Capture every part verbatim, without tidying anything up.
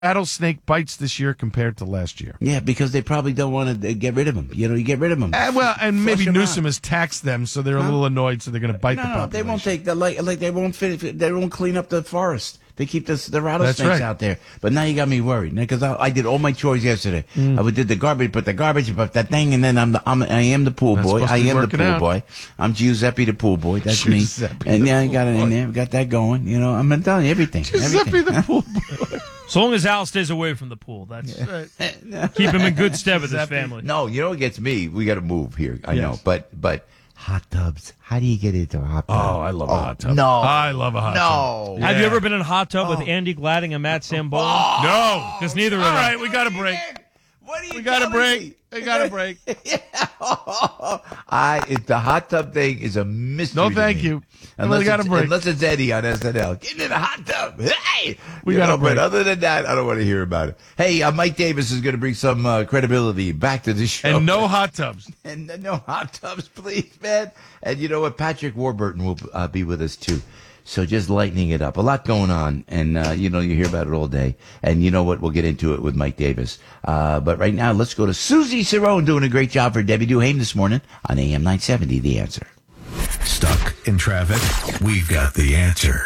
rattlesnake bites this year compared to last year? Yeah, because they probably don't want to get rid of them. You know, you get rid of them. Uh, well, and Flush maybe them Newsom out. has taxed them, so they're Huh? a little annoyed, so they're going to bite no, the no, population. they won't take the like, like they won't fit. They won't clean up the forest. They keep the, the rattlesnakes right. out there. But now you got me worried because I, I did all my chores yesterday. Mm. I did the garbage, put the garbage, put that thing, and then I'm the I'm I am the pool That's boy. supposed I to be am the working pool out. boy. I'm Giuseppe the pool boy. That's Giuseppe me. And the yeah, I pool got it boy. in there. Got that going. You know, I'm done everything. Giuseppe everything. the pool boy. As long as Al stays away from the pool, that's keep him in good stead with his family. No, you know what gets me? We got to move here. I Yes. know, but but hot tubs. How do you get into a hot tub? Oh, I love a hot tub. No, I love a hot tub. no. Have you Yeah. ever been in a hot tub with Andy Gladding and Matt Sambola? No. Because neither of All them. right, we got a break. What are you We got a telling break. me? We got a break. I it, the hot tub thing is a mystery. No, to thank me. you. Unless We got a it's, break. Unless it's Eddie on S N L. Get into the hot tub. Hey, We You got know, a break. But other than that, I don't want to hear about it. Hey, uh, Mike Davis is going to bring some uh, credibility back to the show. And no hot tubs. And no hot tubs, please, man. And you know what? Patrick Warburton will uh, be with us, too. So just lightening it up. A lot going on. And, uh, you know, you hear about it all day. And you know what? We'll get into it with Mike Davis. Uh, but right now, let's go to Susie Cerrone doing a great job for Debbie Duhame this morning on A M nine seventy, The Answer. Stuck in traffic? We've got the answer.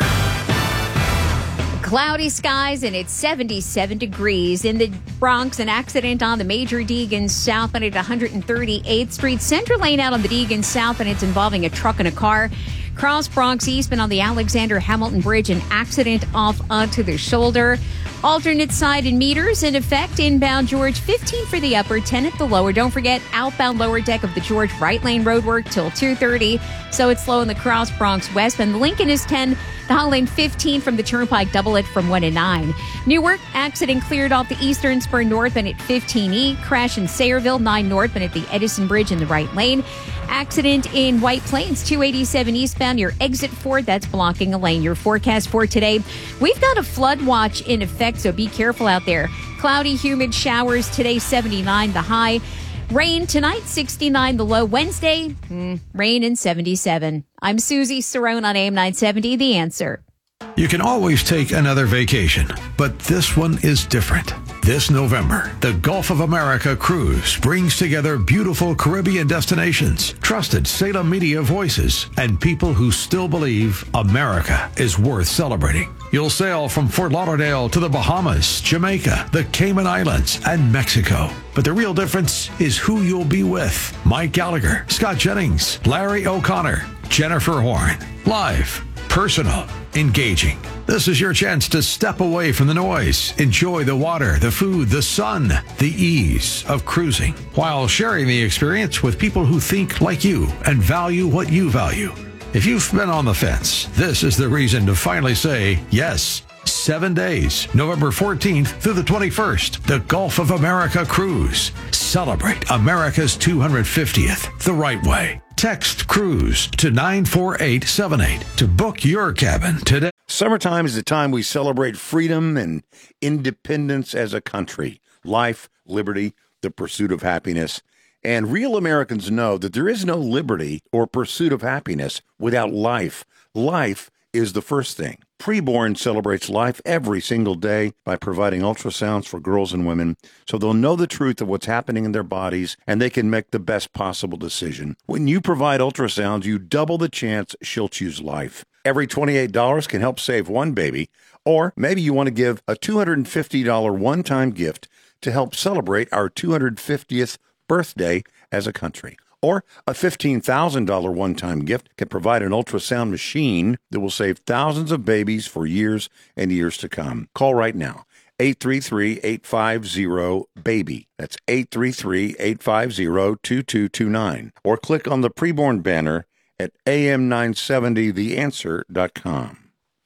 Cloudy skies and it's seventy-seven degrees. In the Bronx, an accident on the Major Deegan southbound at one hundred thirty-eighth Street. Center lane out on the Deegan south, and it's involving a truck and a car. Cross Bronx eastbound on the Alexander Hamilton Bridge, an accident off onto the shoulder. Alternate side and meters in effect. Inbound George, fifteen for the upper, ten at the lower. Don't forget, outbound lower deck of the George right lane roadwork till two thirty. So it's slow in the Cross Bronx westbound. The Lincoln is ten. The Holland fifteen from the Turnpike, double it from one to nine. Newark, accident cleared off the Eastern Spur northbound at fifteen E. Crash in Sayreville, nine northbound at the Edison Bridge in the right lane. Accident in White Plains, two eighty-seven eastbound, your exit Ford, that's blocking a lane. Your forecast for today, we've got a flood watch in effect, so be careful out there. Cloudy, humid showers today, seventy-nine the high. Rain tonight, sixty-nine the low. Wednesday, mm, rain and seventy-seven. I'm Susie Cerrone on A M nine seventy, The Answer. You can always take another vacation, but this one is different. This November, the Gulf of America Cruise brings together beautiful Caribbean destinations, trusted Salem media voices, and people who still believe America is worth celebrating. You'll sail from Fort Lauderdale to the Bahamas, Jamaica, the Cayman Islands, and Mexico. But the real difference is who you'll be with. Mike Gallagher, Scott Jennings, Larry O'Connor, Jennifer Horn. Live, personal, engaging. This is your chance to step away from the noise, enjoy the water, the food, the sun, the ease of cruising, while sharing the experience with people who think like you and value what you value. If you've been on the fence, this is the reason to finally say yes. Seven days, November fourteenth through the twenty-first, the Gulf of America Cruise. Celebrate America's two hundred fiftieth the right way. Text CRUISE to nine four eight seven eight to book your cabin today. Summertime is the time we celebrate freedom and independence as a country. Life, liberty, the pursuit of happiness. And real Americans know that there is no liberty or pursuit of happiness without life. Life is the first thing. Preborn celebrates life every single day by providing ultrasounds for girls and women so they'll know the truth of what's happening in their bodies and they can make the best possible decision. When you provide ultrasounds, you double the chance she'll choose life. Every twenty-eight dollars can help save one baby, or maybe you want to give a two hundred fifty dollars one-time gift to help celebrate our two hundred fiftieth birthday as a country. Or a fifteen thousand dollars one-time gift can provide an ultrasound machine that will save thousands of babies for years and years to come. Call right now, eight three three, eight five zero, BABY. That's eight three three, eight five zero, two two two nine. Or click on the preborn banner at A M nine seventy the answer dot com.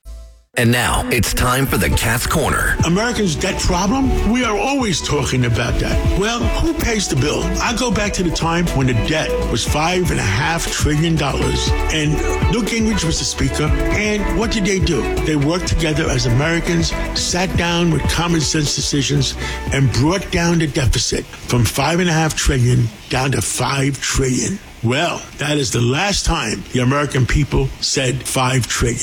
And now it's time for the Cat's Corner. Americans' debt problem? We are always talking about that. Well, who pays the bill? I go back to the time when the debt was five and a half trillion dollars, and Newt Gingrich was the speaker. And what did they do? They worked together as Americans, sat down with common sense decisions, and brought down the deficit from five and a half trillion down to five trillion. Well, that is the last time the American people said five trillion.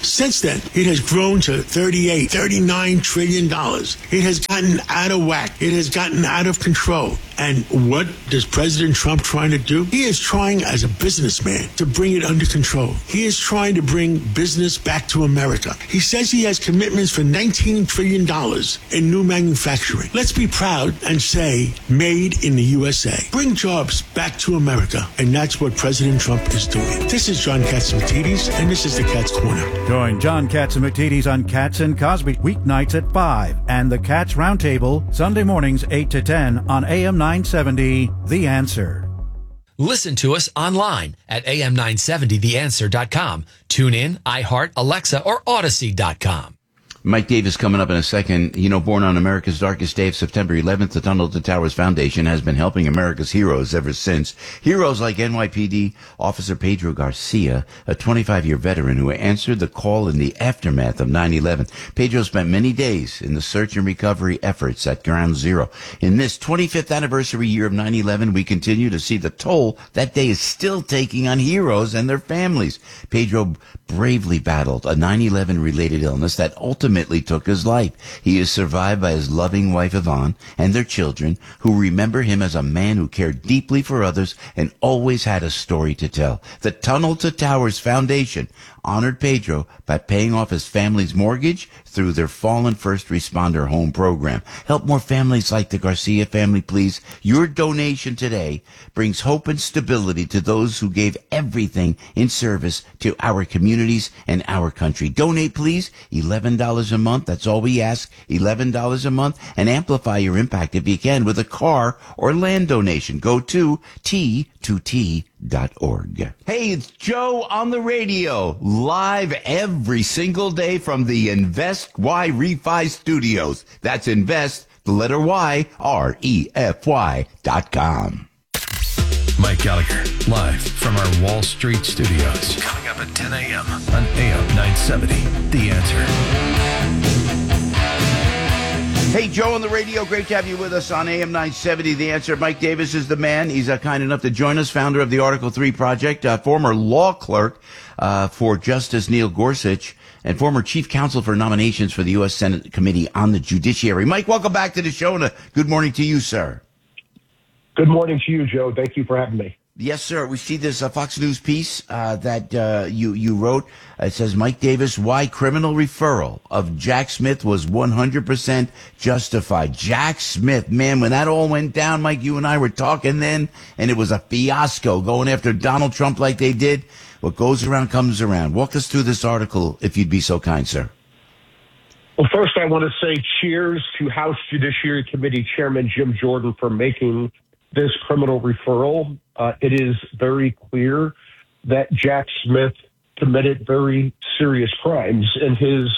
Since then, it has grown to thirty-eight, thirty-nine trillion dollars. It has gotten out of whack. It has gotten out of control. And what does President Trump trying to do? He is trying, as a businessman, to bring it under control. He is trying to bring business back to America. He says he has commitments for nineteen trillion dollars in new manufacturing. Let's be proud and say, made in the U S A. Bring jobs back to America. And that's what President Trump is doing. This is John Catsimatidis, and this is the Cat's Corner. Join John Catsimatidis on Cats and Cosby weeknights at five and the Cats Roundtable Sunday mornings eight to ten on A M nine seventy, The Answer. Listen to us online at A M nine seventy the answer dot com. Tune in, iHeart, Alexa, or Odyssey dot com. Mike Davis coming up in a second. You know, born on America's darkest day of September eleventh, the Tunnel to Towers Foundation has been helping America's heroes ever since. Heroes like N Y P D Officer Pedro Garcia, a twenty-five-year veteran who answered the call in the aftermath of nine eleven. Pedro spent many days in the search and recovery efforts at Ground Zero. In this twenty-fifth anniversary year of nine eleven, we continue to see the toll that day is still taking on heroes and their families. Pedro bravely battled a nine eleven related illness that ultimately took his life. He is survived by his loving wife Yvonne and their children, who remember him as a man who cared deeply for others and always had a story to tell. The Tunnel to Towers Foundation honored Pedro by paying off his family's mortgage through their Fallen First Responder Home program. Help more families like the Garcia family, please. Your donation today brings hope and stability to those who gave everything in service to our communities and our country. Donate, please. eleven dollars a month. That's all we ask. eleven dollars a month. And amplify your impact if you can with a car or land donation. Go to T two T dot org. Hey, it's Joe on the radio, live every single day from the Invest Y Refi Studios. That's Invest, the letter Y, R E F Y dot com. Mike Gallagher, live from our Wall Street studios. Coming up at ten a.m. on A M nine seventy, The Answer. Hey, Joe on the radio. Great to have you with us on A M nine seventy, The Answer. Mike Davis is the man. He's uh, kind enough to join us, founder of the Article three Project, uh, former law clerk uh, for Justice Neil Gorsuch, and former chief counsel for nominations for the U S Senate Committee on the Judiciary. Mike, welcome back to the show, and a good morning to you, sir. Good morning to you, Joe. Thank you for having me. Yes, sir. We see this uh, Fox News piece uh, that uh, you you wrote. It says, Mike Davis, why criminal referral of Jack Smith was one hundred percent justified. Jack Smith, man, when that all went down, Mike, you and I were talking then, and it was a fiasco going after Donald Trump like they did. What goes around comes around. Walk us through this article, if you'd be so kind, sir. Well, first, I want to say cheers to House Judiciary Committee Chairman Jim Jordan for making this criminal referral. Uh, it is very clear that Jack Smith committed very serious crimes, and his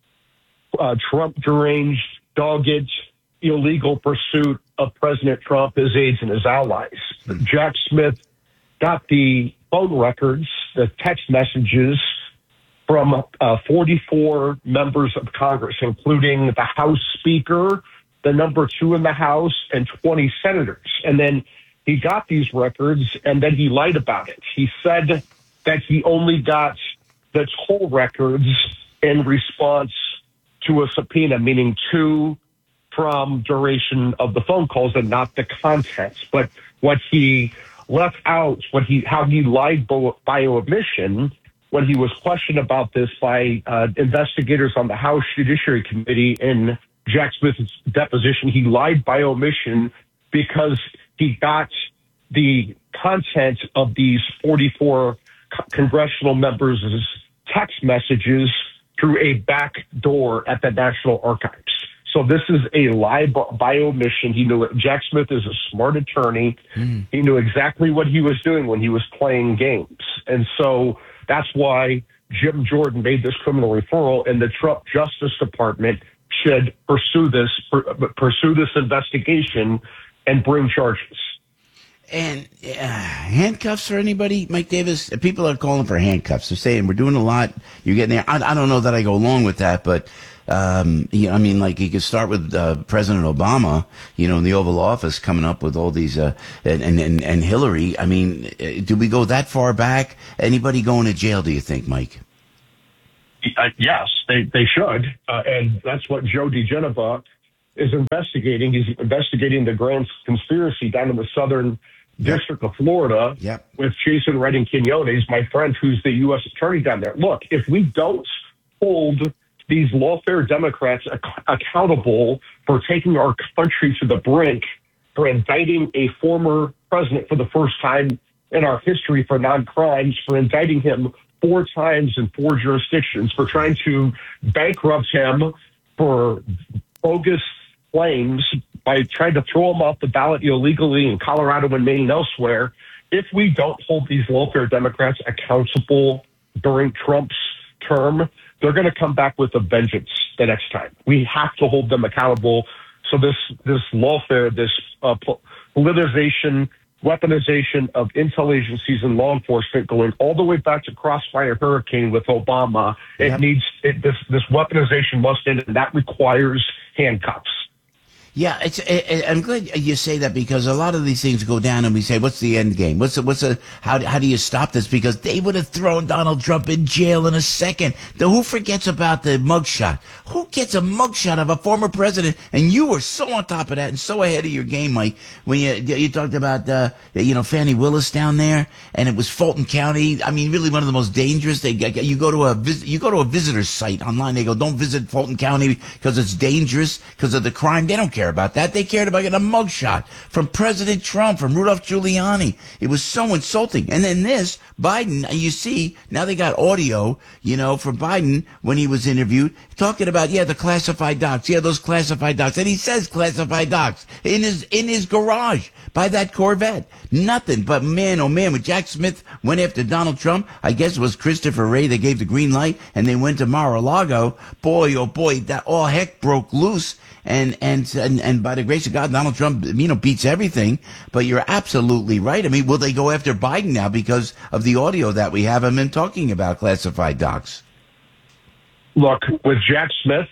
uh, Trump-deranged, dogged, illegal pursuit of President Trump, his aides, and his allies. Mm-hmm. Jack Smith got the phone records, the text messages from uh, forty-four members of Congress, including the House Speaker, the number two in the House, and twenty senators. And then he got these records, and then he lied about it. He said that he only got the toll records in response to a subpoena, meaning two from duration of the phone calls and not the contents. But what he left out, what he how he lied by omission when he was questioned about this by uh, investigators on the House Judiciary Committee in Jack Smith's deposition, he lied by omission because he got the content of these forty-four co- congressional members' text messages through a back door at the National Archives. So this is a lie by omission. He knew it. Jack Smith is a smart attorney. Mm. He knew exactly what he was doing when he was playing games. And so that's why Jim Jordan made this criminal referral, and the Trump Justice Department should pursue this, pursue this investigation and bring charges. And uh, handcuffs for anybody, Mike Davis? People are calling for handcuffs. They're saying we're doing a lot. You're getting there. I, I don't know that I go along with that, but um, you know, I mean, like you could start with uh, President Obama, you know, in the Oval Office, coming up with all these, uh, and, and and Hillary. I mean, do we go that far back? Anybody going to jail? Do you think, Mike? Uh, yes, they, they should. Uh, and that's what Joe DeGenova is investigating. He's investigating the grand conspiracy down in the southern yep. district of Florida yep. with Jason Redding Quinones, my friend, who's the U S attorney down there. Look, if we don't hold these lawfare Democrats ac- accountable for taking our country to the brink, for indicting a former president for the first time in our history for non-crimes, for indicting him four times in four jurisdictions, for trying to bankrupt him for bogus claims by trying to throw him off the ballot illegally in Colorado and Maine and elsewhere. If we don't hold these lawfare Democrats accountable during Trump's term, they're going to come back with a vengeance the next time. We have to hold them accountable. So this this lawfare, this uh, politicization, weaponization of intel agencies and law enforcement, going all the way back to Crossfire Hurricane with Obama, it yep. needs it, this this weaponization must end, and that requires handcuffs. Yeah, it's. It, I'm glad you say that, because a lot of these things go down, and we say, "What's the end game? What's the, what's the how how do you stop this?" Because they would have thrown Donald Trump in jail in a second. The, who forgets about the mugshot? Who gets a mugshot of a former president? And you were so on top of that and so ahead of your game, Mike, when you you talked about uh, you know Fannie Willis down there, and it was Fulton County. I mean, really one of the most dangerous. They you go to a visit, you go to a visitor's site online. They go, "Don't visit Fulton County because it's dangerous because of the crime." They don't care about that. They cared about getting a mugshot from President Trump, from Rudolph Giuliani. It was so insulting. And then this, Biden, you see, now they got audio, you know, from Biden when he was interviewed, talking about, yeah, the classified docs. Yeah, those classified docs. And he says classified docs in his, in his garage by that Corvette. Nothing. But man, oh man, when Jack Smith went after Donald Trump, I guess it was Christopher Wray that gave the green light, and they went to Mar-a-Lago. Boy, oh boy, that all heck broke loose. And, and, and, and by the grace of God, Donald Trump, you know, beats everything. But you're absolutely right. I mean, will they go after Biden now because of the audio that we have him in talking about classified docs? Look, with Jack Smith,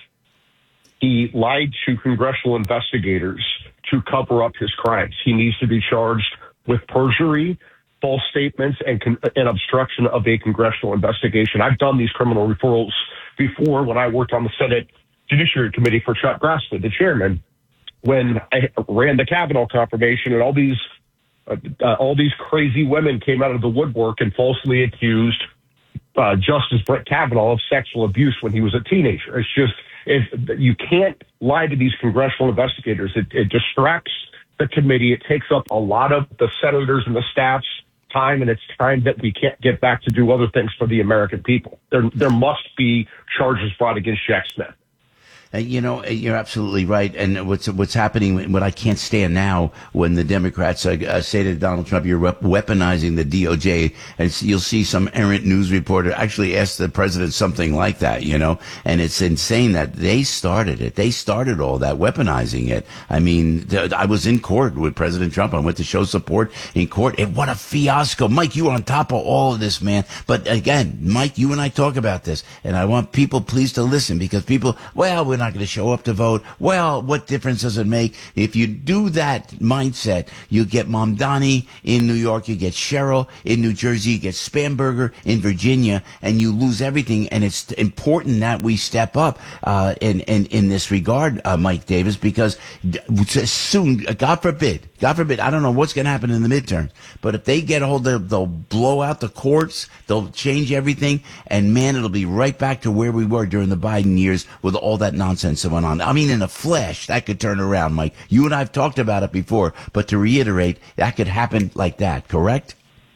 he lied to congressional investigators to cover up his crimes. He needs to be charged with perjury, false statements, and, con- and obstruction of a congressional investigation. I've done these criminal referrals before when I worked on the Senate Judiciary Committee for Chuck Grassley, the chairman, when I ran the Kavanaugh confirmation, and all these uh, uh, all these crazy women came out of the woodwork and falsely accused uh, Justice Brett Kavanaugh of sexual abuse when he was a teenager. It's just it, you can't lie to these congressional investigators. It, it distracts the committee. It takes up a lot of the senators and the staff's time, and it's time that we can't get back to do other things for the American people. There, there must be charges brought against Jack Smith. Uh, you know, you're absolutely right. And what's what's happening, what I can't stand now, when the Democrats uh, uh, say to Donald Trump, you're rep- weaponizing the D O J, and you'll see some errant news reporter actually ask the president something like that, you know, and it's insane that they started it. They started all that, weaponizing it. I mean, th- I was in court with President Trump. I went to show support in court. And what a fiasco. Mike, you were on top of all of this, man. But again, Mike, you and I talk about this, and I want people please to listen, because people, well, we're not going to show up to vote. Well, what difference does it make? If you do that mindset, you get Mamdani in New York, you get Cheryl in New Jersey, you get Spamberger in Virginia, and you lose everything. And it's important that we step up uh, in, in, in this regard, uh, Mike Davis, because soon, God forbid, God forbid, I don't know what's going to happen in the midterms, but if they get a hold of, they'll blow out the courts, they'll change everything, and man, it'll be right back to where we were during the Biden years with all that nonsense that went on. I mean, in a flash, that could turn around, Mike. You and I have talked about it before, but to reiterate, that could happen like that, correct?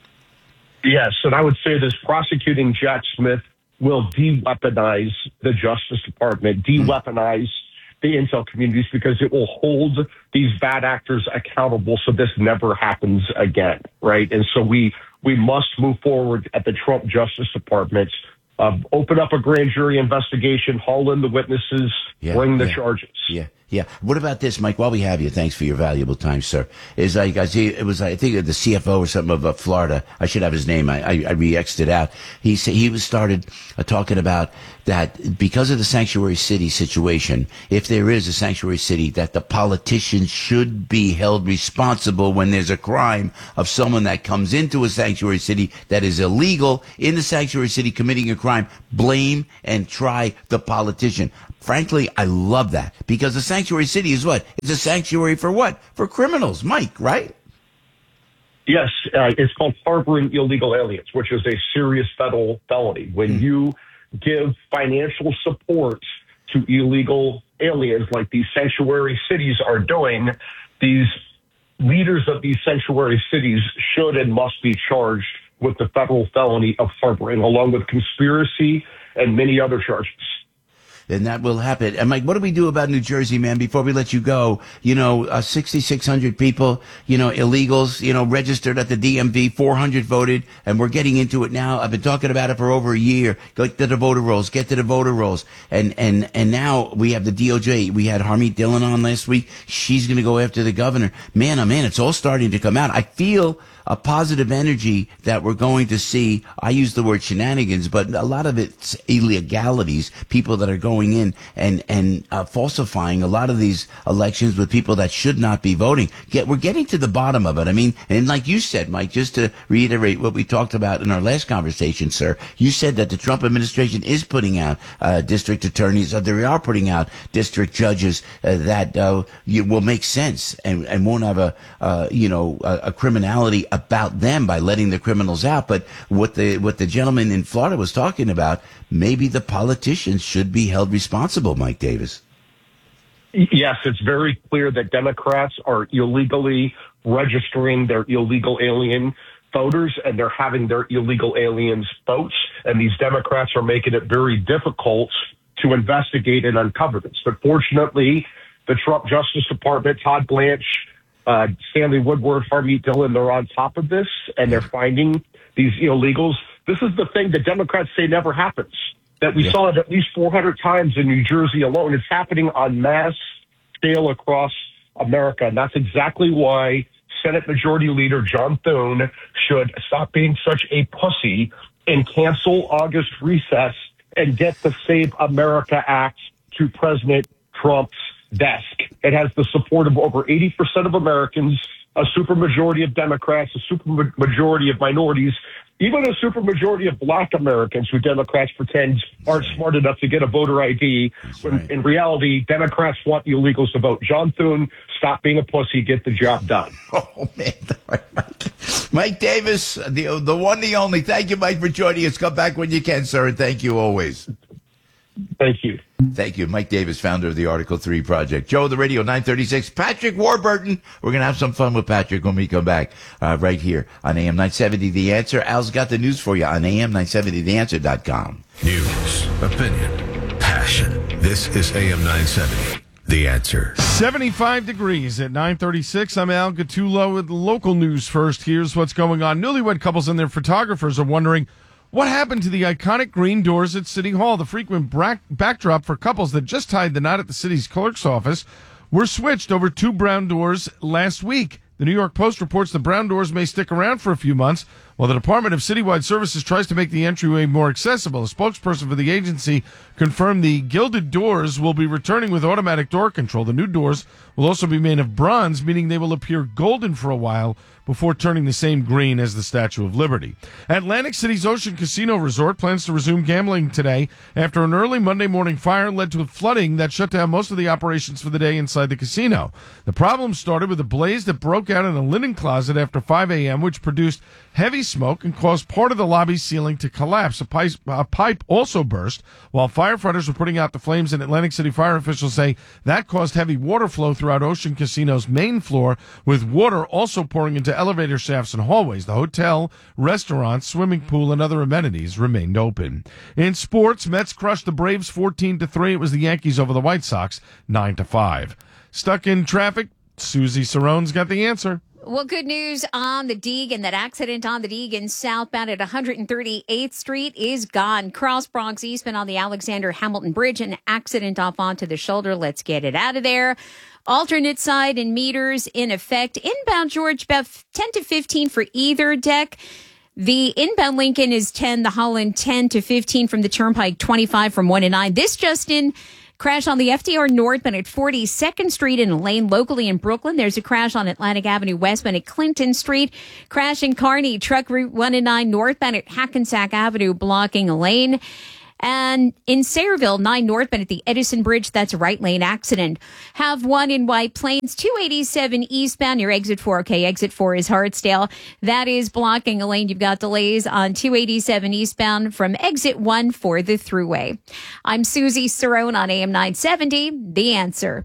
Yes, and I would say this: prosecuting Jack Smith will de-weaponize the Justice Department, de-weaponize the intel communities, because it will hold these bad actors accountable so this never happens again, right? And so we we must move forward at the Trump Justice Department, uh, open up a grand jury investigation, haul in the witnesses, Yeah, bring the yeah. charges. Yeah. Yeah. What about this, Mike? While we have you, thanks for your valuable time, sir. Is like I see it was I think the C F O or something of uh, Florida. I should have his name. I I, I re-X'd it out. He said he was started uh, talking about that because of the sanctuary city situation. If there is a sanctuary city, that the politicians should be held responsible when there's a crime of someone that comes into a sanctuary city that is illegal in the sanctuary city committing a crime. Blame and try the politician. Frankly, I love that because the sanctuary city is what? It's a sanctuary for what? For criminals, Mike, right? Yes, uh, it's called harboring illegal aliens, which is a serious federal felony. When mm. you give financial support to illegal aliens like these sanctuary cities are doing, these leaders of these sanctuary cities should and must be charged with the federal felony of harboring, along with conspiracy and many other charges. And that will happen. And Mike, what do we do about New Jersey, man, before we let you go? You know, uh, sixty-six hundred people, you know, illegals, you know, registered at the D M V, four hundred voted, and we're getting into it now. I've been talking about it for over a year. Get to the voter rolls, get to the voter rolls. And, and, and now we have the D O J. We had Harmeet Dillon on last week. She's going to go after the governor. Man, oh man, it's all starting to come out. I feel a positive energy that we're going to see. I use the word shenanigans, but a lot of it's illegalities, people that are going in and, and uh, falsifying a lot of these elections with people that should not be voting. Get, we're getting to the bottom of it. I mean, and like you said, Mike, just to reiterate what we talked about in our last conversation, sir, you said that the Trump administration is putting out uh, district attorneys, or they are putting out district judges uh, that uh, you, will make sense and, and won't have a, uh, you know, a, a criminality about them by letting the criminals out. But what the what the gentleman in Florida was talking about, maybe the politicians should be held responsible, Mike Davis. Yes, it's very clear that Democrats are illegally registering their illegal alien voters, and they're having their illegal aliens votes. And these Democrats are making it very difficult to investigate and uncover this. But fortunately, the Trump Justice Department, Todd Blanche, Uh, Stanley Woodward, Harmeet Dillon, they're on top of this, and they're finding these illegals. This is the thing that Democrats say never happens, that we yeah. saw it at least four hundred times in New Jersey alone. It's happening on mass scale across America, and that's exactly why Senate Majority Leader John Thune should stop being such a pussy and cancel August recess and get the Save America Act to President Trump's desk. It has the support of over eighty percent of Americans, a supermajority of Democrats, a supermajority of minorities, even a supermajority of black Americans who Democrats pretend aren't smart enough to get a voter I D. When right. in reality, Democrats want the illegals to vote. John Thune, stop being a pussy, get the job done. Oh, man. Mike Davis, the, the one, the only. Thank you, Mike, for joining us. Come back when you can, sir, and thank you always. Thank you. Thank you. Mike Davis, founder of the Article three Project. Joe, the Radio nine thirty-six. Patrick Warburton. We're going to have some fun with Patrick when we come back uh, right here on A M nine seventy The Answer. Al's got the news for you on A M nine seventy the answer dot com. News, opinion, passion. This is A M nine seventy The Answer. seventy-five degrees at nine thirty-six. I'm Al Gattulo with local news first. Here's what's going on. Newlywed couples and their photographers are wondering what happened to the iconic green doors at City Hall. The frequent bra- backdrop for couples that just tied the knot at the city's clerk's office were switched over two brown doors last week. The New York Post reports the brown doors may stick around for a few months while the Department of Citywide Services tries to make the entryway more accessible. A spokesperson for the agency confirmed the gilded doors will be returning with automatic door control. The new doors will also be made of bronze, meaning they will appear golden for a while before turning the same green as the Statue of Liberty. Atlantic City's Ocean Casino Resort plans to resume gambling today after an early Monday morning fire led to a flooding that shut down most of the operations for the day inside the casino. The problem started with a blaze that broke out in a linen closet after five a.m., which produced heavy smoke and caused part of the lobby ceiling to collapse. A pipe, a pipe also burst while firefighters were putting out the flames, and Atlantic City fire officials say that caused heavy water flow throughout Ocean Casino's main floor, with water also pouring into elevator shafts and hallways. The hotel, restaurant, swimming pool, and other amenities remained open. In sports, Mets crushed the Braves fourteen to three. It was the Yankees over the White Sox nine to five. Stuck in traffic? Susie Sarone's got the answer Well, good news on the Deegan. That accident on the Deegan southbound at one hundred thirty-eighth Street is gone. Cross Bronx eastbound on the Alexander Hamilton Bridge. An accident off onto the shoulder. Let's get it out of there. Alternate side and meters in effect. Inbound George, about ten to fifteen for either deck. The inbound Lincoln is ten. The Holland ten to fifteen from the Turnpike, twenty-five from one to nine. This just in. Crash on the F D R northbound at forty-second Street in a lane locally in Brooklyn. There's a crash on Atlantic Avenue westbound at Clinton Street. Crash in Kearney, truck route one and nine northbound at Hackensack Avenue blocking a lane. And in Sayreville, nine northbound at the Edison Bridge, that's a right lane accident. Have one in White Plains, two eighty-seven eastbound, your exit four. Okay, exit four is Hartsdale. That is blocking a lane. You've got delays on two eighty-seven eastbound from exit one for the thruway. I'm Susie Cerrone on A M nine seventy, The Answer.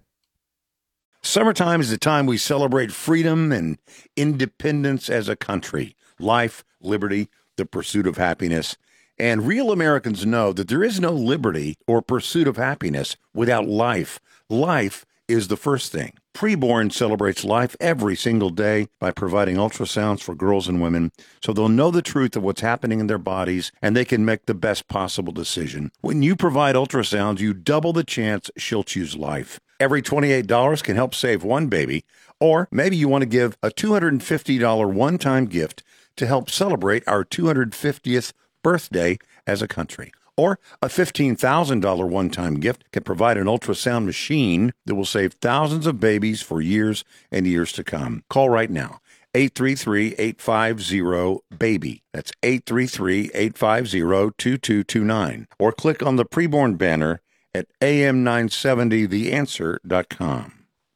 Summertime is the time we celebrate freedom and independence as a country. Life, liberty, the pursuit of happiness. And real Americans know that there is no liberty or pursuit of happiness without life. Life is the first thing. Preborn celebrates life every single day by providing ultrasounds for girls and women so they'll know the truth of what's happening in their bodies and they can make the best possible decision. When you provide ultrasounds, you double the chance she'll choose life. Every twenty-eight dollars can help save one baby, or maybe you want to give a two hundred fifty dollars one-time gift to help celebrate our two hundred fiftieth birthday as a country. Or a fifteen thousand dollars one-time gift can provide an ultrasound machine that will save thousands of babies for years and years to come. Call right now, eight three three, eight five zero, BABY. That's eight three three, eight five zero, two two two nine. Or click on the preborn banner at A M nine seventy the answer dot com.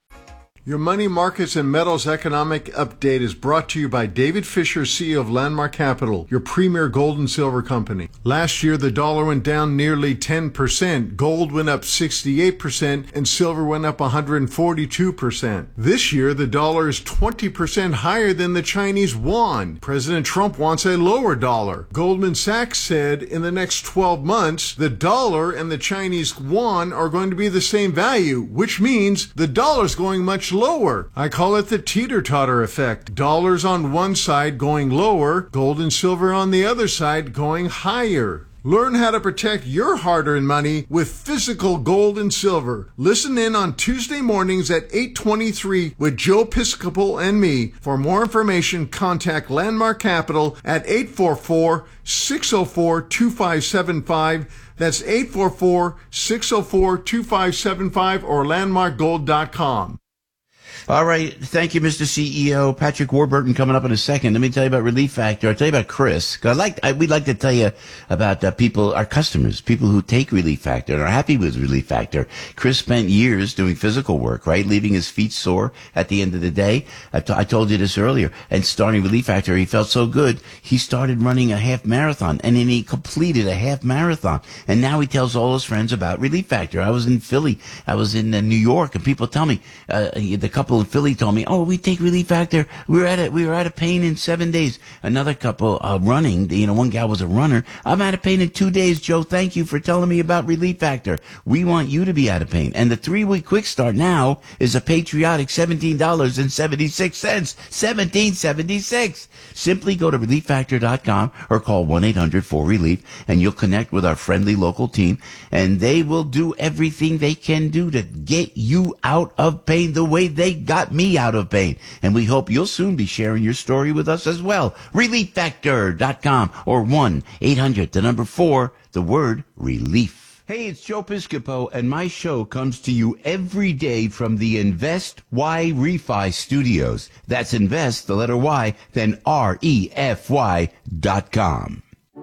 Your Money Markets and Metals Economic Update is brought to you by David Fisher, C E O of Landmark Capital, your premier gold and silver company. Last year, the dollar went down nearly ten percent, gold went up sixty-eight percent, and silver went up one hundred forty-two percent. This year, the dollar is twenty percent higher than the Chinese yuan. President Trump wants a lower dollar. Goldman Sachs said in the next twelve months, the dollar and the Chinese yuan are going to be the same value, which means the dollar's going much lower. I call it the teeter-totter effect. Dollars on one side going lower, gold and silver on the other side going higher. Learn how to protect your hard-earned money with physical gold and silver. Listen in on Tuesday mornings at eight twenty-three with Joe Piscopo and me. For more information, contact Landmark Capital at eight four four, six zero four, two five seven five. That's eight four four, six zero four, two five seven five or landmark gold dot com. All right. Thank you, Mister C E O. Patrick Warburton coming up in a second. Let me tell you about Relief Factor. I'll tell you about Chris. 'Cause I like, I, we'd like to tell you about uh, people, our customers, people who take Relief Factor and are happy with Relief Factor. Chris spent years doing physical work, right? Leaving his feet sore at the end of the day. I, t- I told you this earlier. And starting Relief Factor, he felt so good. He started running a half marathon and then he completed a half marathon. And now he tells all his friends about Relief Factor. I was in Philly. I was in uh, New York and people tell me, uh, the couple in Philly told me, oh, we take Relief Factor. We were at it. We were out of pain in seven days. Another couple uh, running. You know, one gal was a runner. I'm out of pain in two days. Joe, thank you for telling me about Relief Factor. We want you to be out of pain. And the three-week quick start now is a patriotic seventeen dollars and seventy-six cents. seventeen seventy-six. Simply go to relief factor dot com or call one eight hundred four relief and you'll connect with our friendly local team and they will do everything they can do to get you out of pain the way they got me out of pain. And we hope you'll soon be sharing your story with us as well. relief factor dot com or one eight hundred, the number four, the word relief. Hey, it's Joe Piscopo, and my show comes to you every day from the Invest Y Refi Studios. That's Invest, the letter Y, then R E F Y dot com.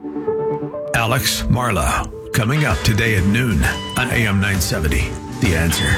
Alex Marlowe, coming up today at noon on A M nine seventy. The Answer.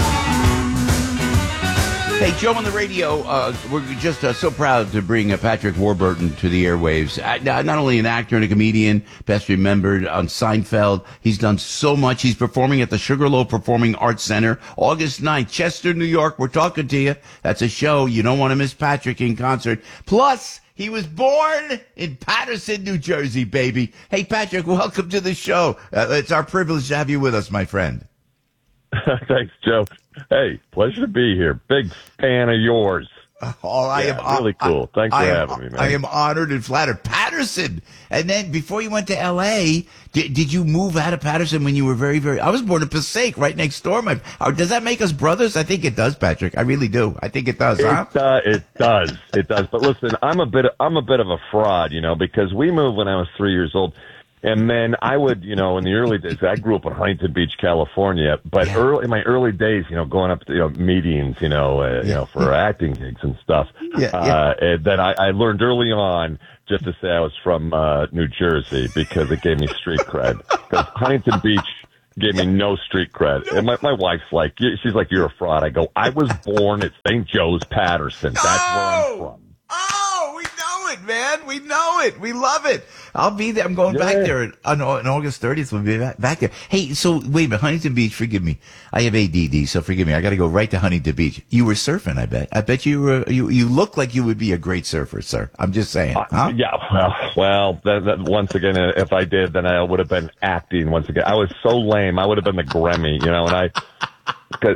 Hey, Joe on the radio, uh, we're just uh, so proud to bring uh, Patrick Warburton to the airwaves. Uh, not only an actor and a comedian, best remembered on Seinfeld, he's done so much. He's performing at the Sugarloaf Performing Arts Center, August ninth, Chester, New York. We're talking to you. That's a show. You don't want to miss Patrick in concert. Plus, he was born in Paterson, New Jersey, baby. Hey, Patrick, welcome to the show. Uh, it's our privilege to have you with us, my friend. Thanks, Joe. Hey, pleasure to be here. Big fan of yours. Oh, I Yeah, am really cool. Thanks I for am- having me, man. I am honored and flattered. Patterson. And then before you went to L A, did, did you move out of Patterson when you were very, very, I was born in Passaic, right next door. My, or does that make us brothers? I think it does, Patrick. I really do. I think it does, huh? It, uh, it does. It does. But listen, I'm a bit. I'm a bit of a fraud, you know, because we moved when I was three years old, and then I would, you know, in the early days, I grew up in Huntington Beach, California. But Yeah. early in my early days, you know, going up to you know, meetings, you know, uh, you Yeah. know, for acting gigs and stuff. Yeah, Uh, and that I, I learned early on just to say I was from uh, New Jersey because it gave me street cred. Because Huntington Beach gave me no street cred. And my, my wife's like, she's like, you're a fraud. I go, I was born at Saint Joe's, Patterson. That's where I'm from. Oh, we know it, man. We know it. We love it. I'll be there. I'm going back Yeah. there on, on August thirtieth. We'll be back, back there. Hey, so wait a minute. Huntington Beach, forgive me. I have A D D, so forgive me. I got to go right to Huntington Beach. You were surfing, I bet. I bet you were, you, you look like you would be a great surfer, sir. I'm just saying. Uh, Huh? Yeah, well, well that, that, once again, uh, if I did, then I would have been acting once again. I was so lame. I would have been the Grammy, you know, and I, because,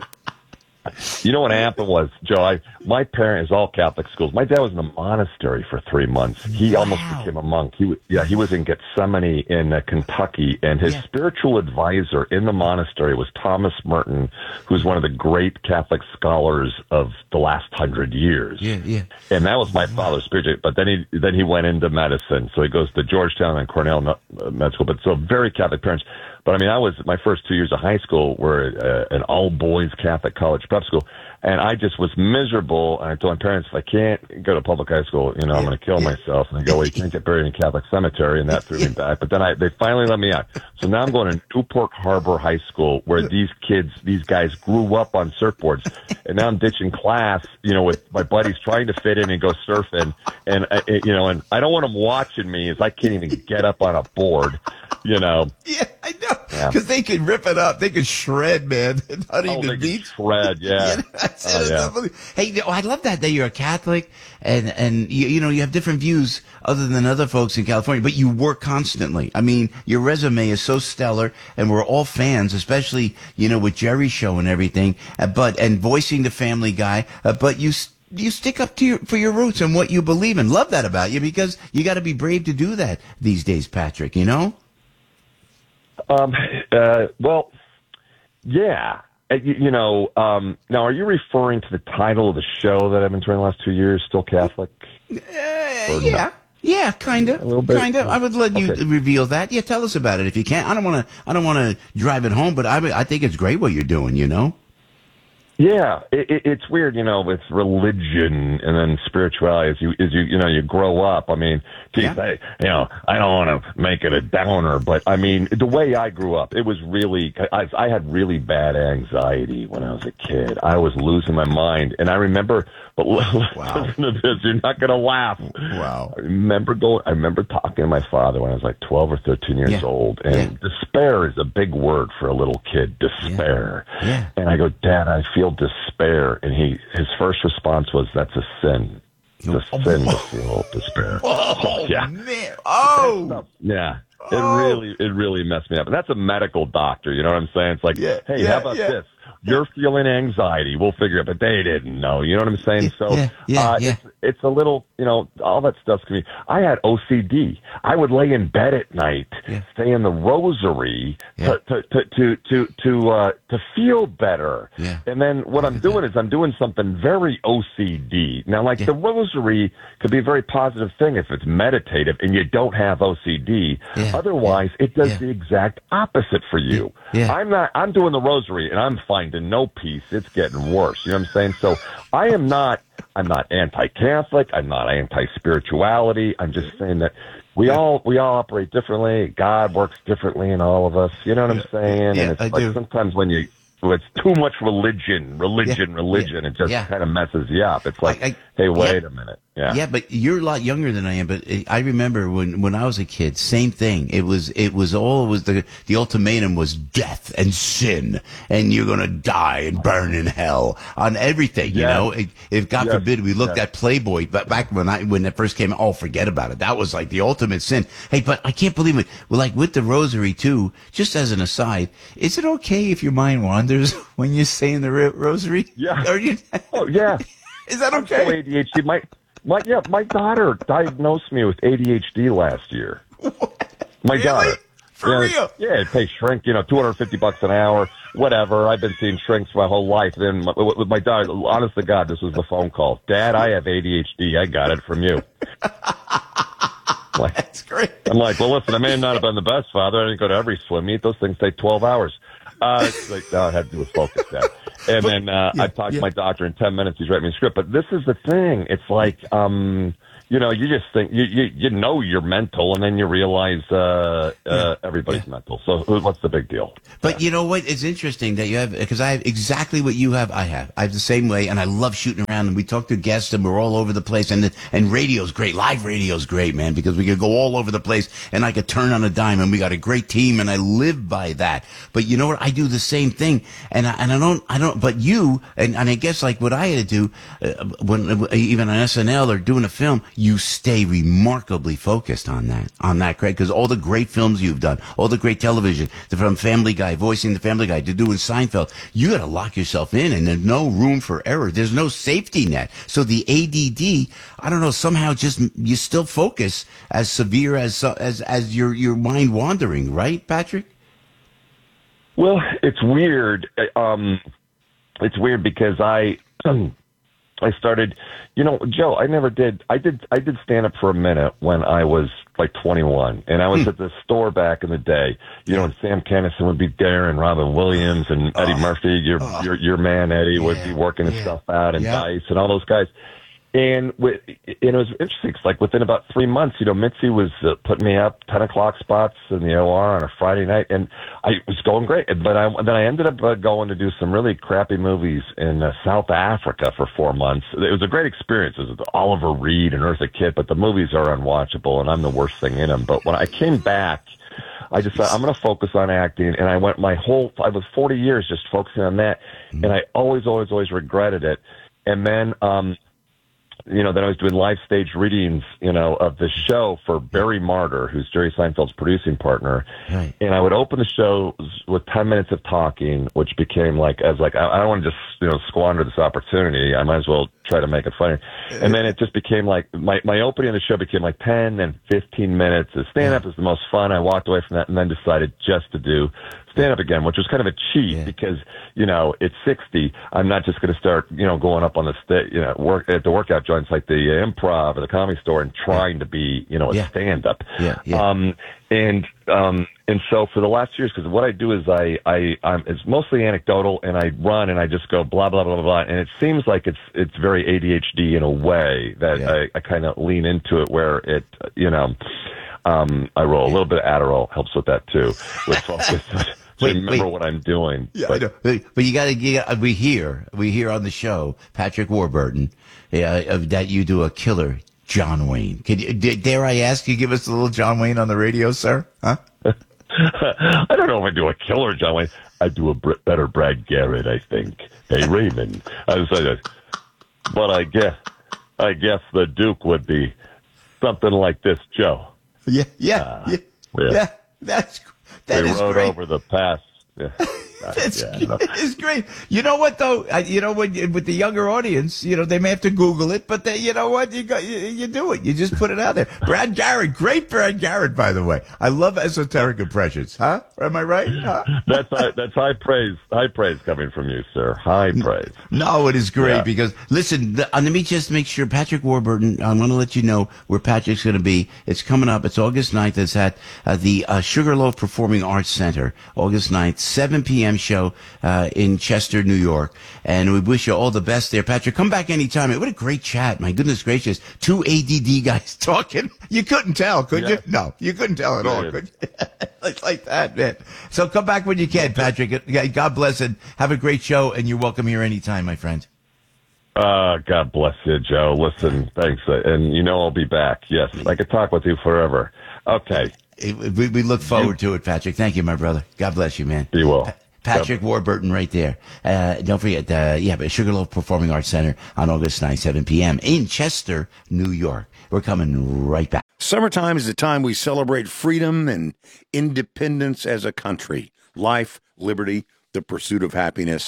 you know what happened was, Joe, I, my parents, all Catholic schools. My dad was in a monastery for three months. He Wow. almost became a monk. He, wa- yeah, he was in Gethsemane in uh, Kentucky, and his Yeah. spiritual advisor in the monastery was Thomas Merton, who's one of the great Catholic scholars of the last hundred years. Yeah, yeah. And that was my father's spiritual. But then he then he went into medicine, so he goes to Georgetown and Cornell uh, Med School. But so very Catholic parents. But I mean, I was my first two years of high school were uh, an all boys Catholic college prep school, and I just was miserable. And I told my parents, if I can't go to public high school, you know, I'm going to kill myself. And they go, well, you can't get buried in a Catholic cemetery, and that threw me back. But then I they finally let me out. So now I'm going to Newport Harbor High School, where these kids, these guys grew up on surfboards, and now I'm ditching class, you know, with my buddies trying to fit in and go surfing, and uh, you know, and I don't want them watching me as I can't even get up on a board, you know. Yeah, I know. Yeah. Because they could rip it up. They could shred, man. In Oh, Huntington they Beach. could shred, yeah. that's Oh, it. yeah. Unbelievable. Hey, you know, I love that that you're a Catholic and and you, you know you have different views other than other folks in California, but you work constantly. I mean, your resume is so stellar, and we're all fans, especially you know with Jerry's show and everything. Uh, but and voicing the Family Guy, uh, but you. You stick up to your, for your roots and what you believe in. Love that about you because you got to be brave to do that these days, Patrick. You know. Um, uh, well, yeah. Uh, You, you know, um, now are you referring to the title of the show that I've been doing the last two years, Still Catholic? Uh, Or yeah. not? Yeah, kind of. A little bit? Kind of. I would let you Okay. reveal that. Yeah, tell us about it if you can. I don't want to. I don't want to drive it home, but I. I think it's great what you're doing. You know. Yeah, it, it, it's weird, you know, with religion and then spirituality as you, as you, you know, you grow up. I mean, geez, Yeah. I, you know, I don't want to make it a downer, but I mean, the way I grew up, it was really, I, I had really bad anxiety when I was a kid. I was losing my mind. And I remember, but listen to this, you're not going to laugh. Wow. I remember going, I remember talking to my father when I was like twelve or thirteen years Yeah. old. And despair is a big word for a little kid, despair. Yeah. And I go, Dad, I feel despair. And he, his first response was, that's a sin. It's a sin to feel despair. Oh Yeah. man. Oh. Yeah. It Oh. really, it really messed me up. And that's a medical doctor. You know what I'm saying? It's like, Yeah, hey, yeah, how about yeah. this? You're feeling anxiety. We'll figure it. But they didn't know. You know what I'm saying? So yeah, yeah, uh, yeah. It's, it's a little, you know, all that stuff's to me. I had O C D. I would lay in bed at night, Yeah. say in the rosary Yeah. to, to, to, to, to, uh, to feel better. Yeah. And then what I'm doing is I'm doing something very O C D. Now, like Yeah. the rosary could be a very positive thing if it's meditative and you don't have O C D. Yeah. Otherwise, it does Yeah. the exact opposite for you. Yeah. I'm not, I'm doing the rosary and I'm finding no peace. It's getting worse. You know what I'm saying? So I am not, I'm not anti-Catholic. I'm not anti-spirituality. I'm just saying that we all, we all operate differently. God works differently in all of us. You know what I'm saying? Yeah, and it's I like do. sometimes when you, it's too much religion, religion, Yeah, religion. yeah, It just yeah. kind of messes you up. It's like, I- I- hey, wait yeah. a minute. Yeah. Yeah, but you're a lot younger than I am. But I remember when, when I was a kid, same thing. It was it was all it was the the ultimatum was death and sin, and you're gonna die and burn in hell on everything. You Yes. know, if, if God Yes. forbid we looked Yes. at Playboy, but back when I when it first came out, oh, forget about it. That was like the ultimate sin. Hey, but I can't believe it. Well, like with the rosary too. Just as an aside, is it okay if your mind wanders when you're saying the ro- rosary? Yeah. Or you, Oh, yeah. Is that I'm okay? so A D H D. My, my, yeah, my daughter diagnosed me with A D H D last year. What? My Really? daughter. For yeah, real? Yeah, it pays shrink, you know, two hundred fifty bucks an hour, whatever. I've been seeing shrinks my whole life. Then my, with my daughter, honest to God, this was the phone call. Dad, I have A D H D. I got it from you. Like, That's great. I'm like, well, listen, I may not have been the best father. I didn't go to every swim meet. Those things take twelve hours. Uh, it's like, no, it had to do with focus, Dad. And But- then uh, yeah, I talked yeah. to my doctor in ten minutes. He's writing me a script. But this is the thing. It's like, um, you know, you just think, you, you, you know you're mental, and then you realize uh, uh, everybody's mental. So what's the big deal? But you know what? It's interesting that you have, because I have exactly what you have. I have. I have the same way, and I love shooting around. And we talk to guests, and we're all over the place. And and radio's great. Live radio's great, man, because we could go all over the place, and I could turn on a dime. And we got a great team, and I live by that. But you know what? I do the same thing, and I, and I don't, I don't. But you, and, and I guess like what I had to do uh, when even on S N L or doing a film, you stay remarkably focused on that, on that, Craig, because all the great films you've done, all the great television, from Family Guy, voicing the Family Guy, to doing Seinfeld, you got to lock yourself in, and there's no room for error. There's no safety net. So the A D D, I don't know, somehow just you still focus as severe as as as your your mind wandering, right, Patrick? Well, it's weird. Um, it's weird because I, I started, you know, Joe, I never did, I did, I did stand up for a minute when I was like twenty-one, and I was Hmm. at the store back in the day, you know, and Sam Kinison would be there, and Robin Williams and Eddie Oh. Murphy, your, Oh. your, your man Eddie would Yeah. be working his Yeah. stuff out, and Yeah. Dice and all those guys. And, with, and it was interesting 'cause like within about three months, you know, Mitzi was uh, putting me up ten o'clock spots in the O R on a Friday night, and I it was going great. But I, then I ended up uh, going to do some really crappy movies in uh, South Africa for four months. It was a great experience. It was with Oliver Reed and Eartha Kitt, but the movies are unwatchable, and I'm the worst thing in them. But when I came back, I just thought I'm going to focus on acting, and I went my whole I was forty years just focusing on that, and I always, always, always regretted it. And then, um, you know, then I was doing live stage readings, you know, of the show for Barry Martyr, who's Jerry Seinfeld's producing partner. Right. And I would open the show with ten minutes of talking, which became like, I was like, I, I don't want to just, you know, squander this opportunity. I might as well try to make it funny. And then it just became like, my, my opening of the show became like ten and fifteen minutes. The stand-up is the most fun. I walked away from that and then decided just to do stand-up again, which was kind of a cheat Yeah. because, you know, at sixty, I'm not just going to start, you know, going up on the sta- you know, work at the workout joints like the uh, Improv or the Comedy Store and trying to be, you know, a Yeah. stand-up. Yeah, yeah. Um, and, um, and so for the last years, because what I do is I, I, I'm, it's mostly anecdotal, and I run and I just go blah, blah, blah, blah, blah. And it seems like it's, it's very A D H D in a way that Yeah. I, I kind of lean into it where it, you know, um, I roll a little bit of Adderall helps with that too, with focus. To Wait, remember wait. what I'm doing. Yeah, But- I know. But, but you got to. We hear. We hear on the show, Patrick Warburton, uh, that you do a killer John Wayne. Can you, d- dare I ask you, give us a little John Wayne on the radio, sir? Huh? I don't know if I do a killer John Wayne. I do a br- better Brad Garrett, I think. Hey, Raymond. I was like, but I guess, I guess the Duke would be something like this, Joe. Yeah, yeah, Uh, yeah, yeah. yeah. That's that They is rode great. over the pass. Yeah. That's Yeah, no. it's great. You know what though? I, you know when with the younger audience, you know they may have to Google it, but they, you know what? You got you, you do it. You just put it out there. Brad Garrett, great Brad Garrett, by the way. I love esoteric impressions. Huh? Am I right? Huh? That's high, that's high praise. High praise coming from you, sir. High praise. No, it is great Yeah. because listen. The, uh, let me just make sure, Patrick Warburton. I want to let you know where Patrick's going to be. It's coming up. It's August ninth. It's at uh, the uh, Sugarloaf Performing Arts Center. August ninth, seven p.m. show uh, in Chester, New York. And we wish you all the best there, Patrick. Come back anytime. What a great chat! My goodness gracious, two A D D guys talking. You couldn't tell, could Yeah. you? No, you couldn't tell at all, Right. could you? It's like that, man. So come back when you can, Patrick. God bless and have a great show. And you're welcome here anytime, my friend. Uh, God bless you, Joe. Listen, thanks. Uh, And you know I'll be back. Yes, I could talk with you forever. Okay. We, we look forward to it, Patrick. Thank you, my brother. God bless you, man. Be well. Patrick Warburton right there. Uh, don't forget, uh, yeah, but Sugarloaf Performing Arts Center on August ninth, seven p.m. in Chester, New York. We're coming right back. Summertime is the time we celebrate freedom and independence as a country, life, liberty, the pursuit of happiness.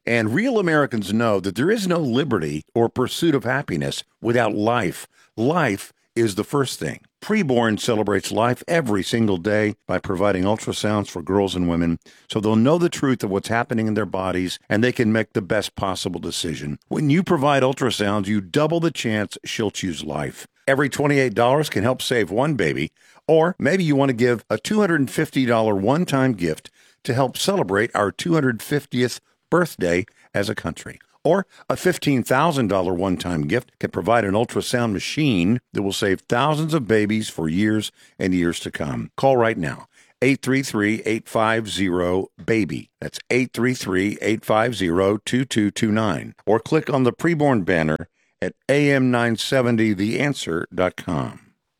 And real Americans know that there is no liberty or pursuit of happiness without life. Life is the first thing. Preborn celebrates life every single day by providing ultrasounds for girls and women so they'll know the truth of what's happening in their bodies and they can make the best possible decision. When you provide ultrasounds, you double the chance she'll choose life. Every twenty-eight dollars can help save one baby, or maybe you want to give a two hundred fifty dollars one-time gift to help celebrate our two hundred fiftieth birthday as a country. Or a fifteen thousand dollars one-time gift can provide an ultrasound machine that will save thousands of babies for years and years to come. Call right now, eight three three, eight five zero, BABY. That's eight three three, eight five zero, two two two nine. Or click on the preborn banner at A M nine seventy the answer dot com.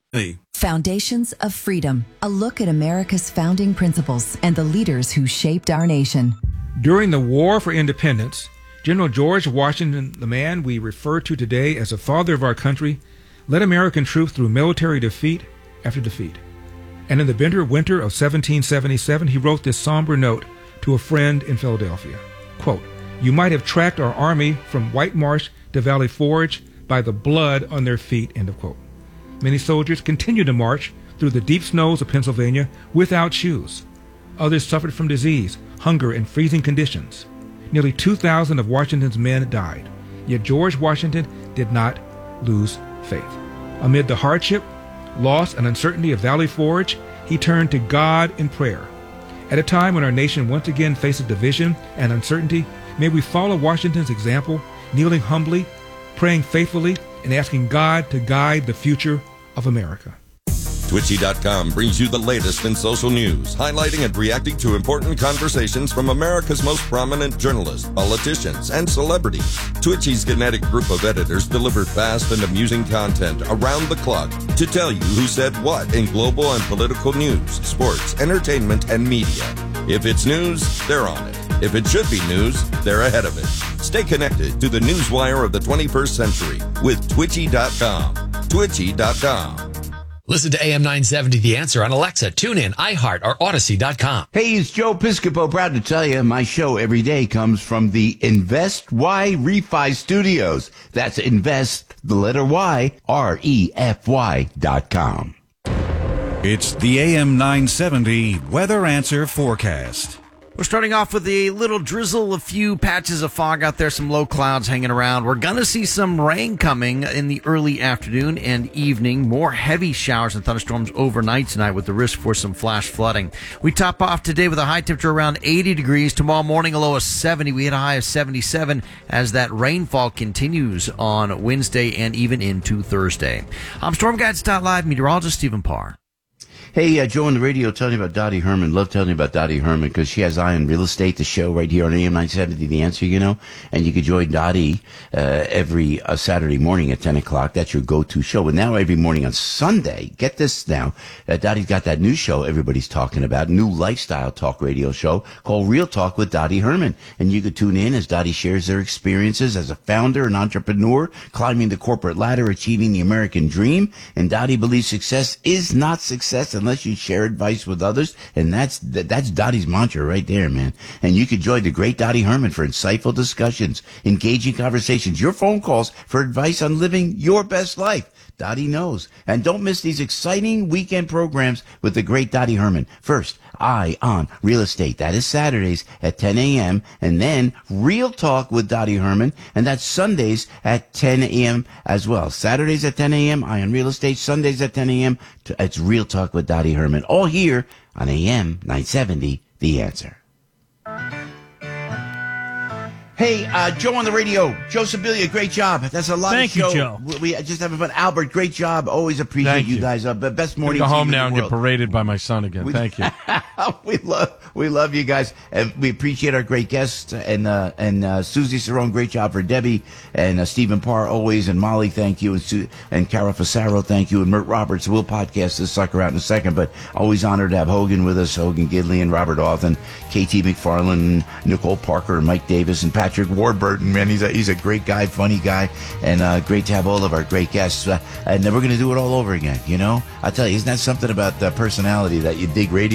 Foundations of Freedom, a look at America's founding principles and the leaders who shaped our nation. During the War for Independence, General George Washington, the man we refer to today as the father of our country, led American troops through military defeat after defeat. And in the bitter winter of seventeen seventy-seven, he wrote this somber note to a friend in Philadelphia. Quote, "You might have tracked our army from White Marsh to Valley Forge by the blood on their feet," end of quote. Many soldiers continued to march through the deep snows of Pennsylvania without shoes. Others suffered from disease, hunger, and freezing conditions. Nearly two thousand of Washington's men died. Yet George Washington did not lose faith. Amid the hardship, loss, and uncertainty of Valley Forge, he turned to God in prayer. At a time when our nation once again faces division and uncertainty, may we follow Washington's example, kneeling humbly, praying faithfully, and asking God to guide the future of America. Twitchy dot com brings you the latest in social news, highlighting and reacting to important conversations from America's most prominent journalists, politicians, and celebrities. Twitchy's kinetic group of editors deliver fast and amusing content around the clock to tell you who said what in global and political news, sports, entertainment, and media. If it's news, they're on it. If it should be news, they're ahead of it. Stay connected to the newswire of the twenty-first century with Twitchy dot com. Twitchy dot com. Listen to A M nine seventy The Answer on Alexa, TuneIn, iHeart, or Odyssey dot com. Hey, it's Joe Piscopo. Proud to tell you my show every day comes from the Invest Y Refi Studios. That's Invest, the letter Y, R E F Y dot com. It's the A M nine seventy Weather Answer Forecast. We're starting off with a little drizzle, a few patches of fog out there, some low clouds hanging around. We're going to see some rain coming in the early afternoon and evening. More heavy showers and thunderstorms overnight tonight with the risk for some flash flooding. We top off today with a high temperature around eighty degrees. Tomorrow morning, a low of seventy. We hit a high of seventy-seven as that rainfall continues on Wednesday and even into Thursday. I'm Storm Guides dot live meteorologist Stephen Parr. Hey, uh, Joe on the radio telling you about Dottie Herman. Love telling you about Dottie Herman because she has Eye on Real Estate, the show right here on A M nine seventy, The Answer, you know. And you can join Dottie uh, every uh, Saturday morning at ten o'clock. That's your go-to show. But now every morning on Sunday, get this now, uh, Dottie's got that new show everybody's talking about, new lifestyle talk radio show called Real Talk with Dottie Herman. And you could tune in as Dottie shares their experiences as a founder and entrepreneur, climbing the corporate ladder, achieving the American dream. And Dottie believes success is not success unless you share advice with others, and that's that's Dottie's mantra right there, man. And you can join the great Dottie Herman for insightful discussions, engaging conversations, your phone calls for advice on living your best life. Dottie knows. And don't miss these exciting weekend programs with the great Dottie Herman. First, Eye on Real Estate. That is Saturdays at ten a.m. And then Real Talk with Dottie Herman. And that's Sundays at ten a.m. as well. Saturdays at ten a.m. Eye on Real Estate. Sundays at ten a.m. It's Real Talk with Dottie Herman. All here on A M nine seventy, The Answer. Hey, uh, Joe on the radio. Joe Sibilia, great job. That's a lot Thank of show. you, Joe. We, we just having fun. Albert, great job. Always appreciate Thank you you. guys. Uh, best morning. Go team home in now the and get world. paraded by my son again. We- Thank you. we love we love you guys, and we appreciate our great guests and uh, and uh, Susie Cerrone, great job for Debbie, and uh, Stephen Parr always, and Molly, thank you, and Su- and Cara Fasaro, thank you, and Mert Roberts. We'll podcast this sucker out in a second, but always honored to have Hogan with us, Hogan Gidley and Robert Authon, K T McFarland, Nicole Parker, and Mike Davis, and Patrick Warburton. Man, he's a he's a great guy, funny guy, and uh, great to have all of our great guests. Uh, and then we're going to do it all over again. You know, I tell you, isn't that something about the personality that you dig radio like this?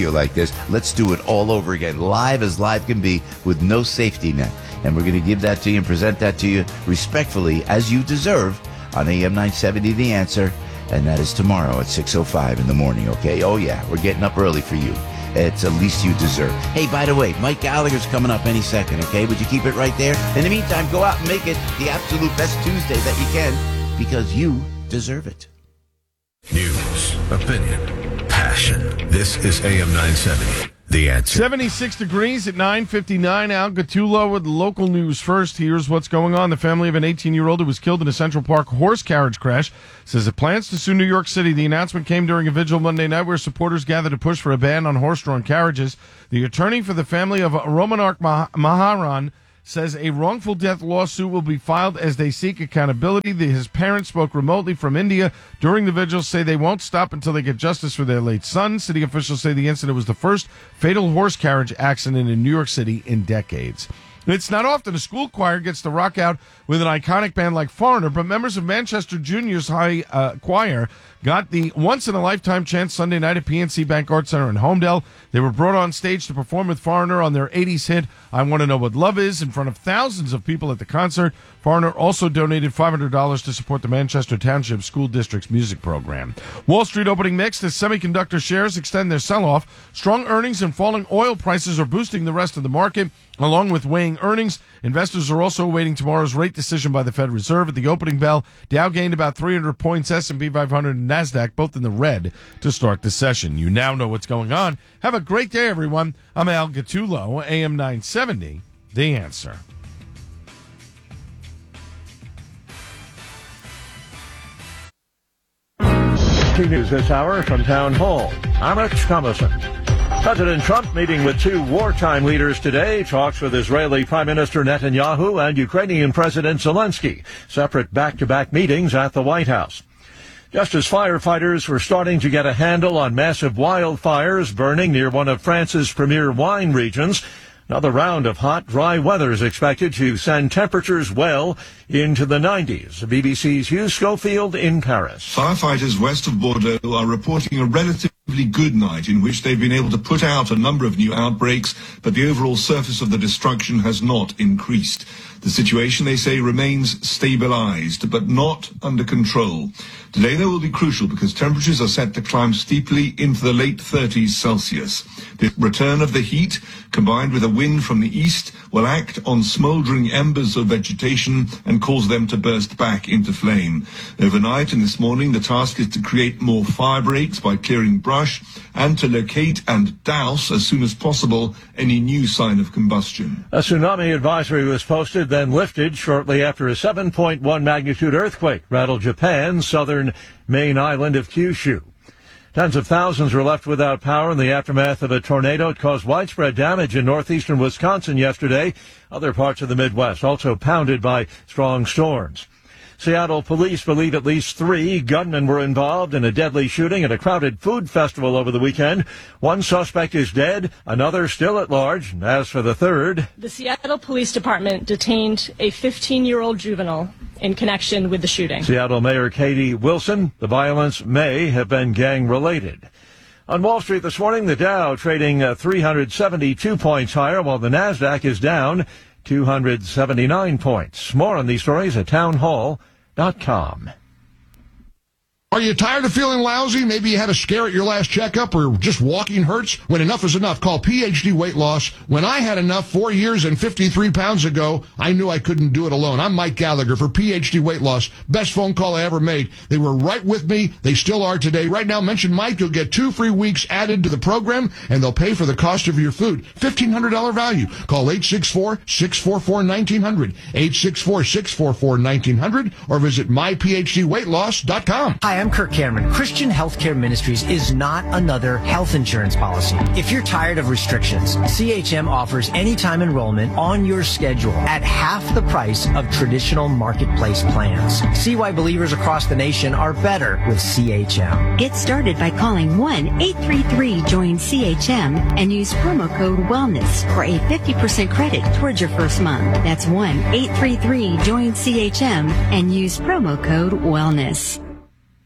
years. Let's do it all over again, live as live can be, with no safety net. And we're going to give that to you and present that to you respectfully, as you deserve, on A M nine seventy The Answer. And that is tomorrow at six oh five in the morning, okay? Oh, yeah, we're getting up early for you. It's the least you deserve. Hey, by the way, Mike Gallagher's coming up any second, okay? Would you keep it right there? In the meantime, go out and make it the absolute best Tuesday that you can, because you deserve it. News, opinion, passion. This is A M nine seventy, The Answer. seventy-six degrees at nine fifty-nine. Al Gattulo with local news first. Here's what's going on. The family of an eighteen-year-old who was killed in a Central Park horse carriage crash says it plans to sue New York City. The announcement came during a vigil Monday night where supporters gathered to push for a ban on horse-drawn carriages. The attorney for the family of Romanark Maharan says a wrongful death lawsuit will be filed as they seek accountability. The, his parents spoke remotely from India during the vigil, say they won't stop until they get justice for their late son. City officials say the incident was the first fatal horse carriage accident in New York City in decades. It's not often a school choir gets to rock out with an iconic band like Foreigner, but members of Manchester Junior's High uh, Choir got the once-in-a-lifetime chance Sunday night at P N C Bank Arts Center in Homedale. They were brought on stage to perform with Foreigner on their eighties hit, I Want to Know What Love Is, in front of thousands of people at the concert. Foreigner also donated five hundred dollars to support the Manchester Township School District's music program. Wall Street opening mixed as semiconductor shares extend their sell-off. Strong earnings and falling oil prices are boosting the rest of the market. Along with weighing earnings, investors are also awaiting tomorrow's rate decision by the Fed Reserve. At the opening bell, Dow gained about three hundred points, S and P five hundred and NASDAQ both in the red to start the session. You now know what's going on. Have a great day, everyone. I'm Al Gattulo, A M nine seventy, The Answer. News this hour from Town Hall. I'm Rich Thomason. President Trump meeting with two wartime leaders today, talks with Israeli Prime Minister Netanyahu and Ukrainian President Zelensky, separate back-to-back meetings at the White House. Just as firefighters were starting to get a handle on massive wildfires burning near one of France's premier wine regions, another round of hot, dry weather is expected to send temperatures well into the nineties. B B C's Hugh Schofield in Paris. Firefighters west of Bordeaux are reporting a relatively good night in which they've been able to put out a number of new outbreaks, but the overall surface of the destruction has not increased. The situation, they say, remains stabilized, but not under control. Today, though, will be crucial because temperatures are set to climb steeply into the late thirties Celsius. The return of the heat, combined with a wind from the east, will act on smoldering embers of vegetation and cause them to burst back into flame. Overnight and this morning, the task is to create more fire breaks by clearing brush and to locate and douse as soon as possible any new sign of combustion. A tsunami advisory was posted, then lifted shortly after a seven point one magnitude earthquake rattled Japan's southern main island of Kyushu. Tens of thousands were left without power in the aftermath of a tornado. It caused widespread damage in northeastern Wisconsin yesterday. Other parts of the Midwest also pounded by strong storms. Seattle police believe at least three gunmen were involved in a deadly shooting at a crowded food festival over the weekend. One suspect is dead, another still at large. As for the third, the Seattle Police Department detained a fifteen-year-old juvenile in connection with the shooting. Seattle Mayor Katie Wilson, the violence may have been gang-related. On Wall Street this morning, the Dow trading uh, three hundred seventy-two points higher, while the NASDAQ is down two hundred seventy-nine points. More on these stories at townhall dot com. Are you tired of feeling lousy? Maybe you had a scare at your last checkup or just walking hurts? When enough is enough, call P H D Weight Loss. When I had enough four years and fifty-three pounds ago, I knew I couldn't do it alone. I'm Mike Gallagher for P H D Weight Loss. Best phone call I ever made. They were right with me. They still are today. Right now, mention Mike. You'll get two free weeks added to the program, and they'll pay for the cost of your food. fifteen hundred dollars value. Call eight six four, six four four, one nine zero zero, eight six four, six four four, one nine zero zero, or visit my p h d weight loss dot com. Hi, I'm Kirk Cameron. Christian Healthcare Ministries is not another health insurance policy. If you're tired of restrictions, C H M offers anytime enrollment on your schedule at half the price of traditional marketplace plans. See why believers across the nation are better with C H M. Get started by calling one eight three three join C H M and use promo code WELLNESS for a fifty percent credit towards your first month. That's one eight three three join C H M and use promo code WELLNESS.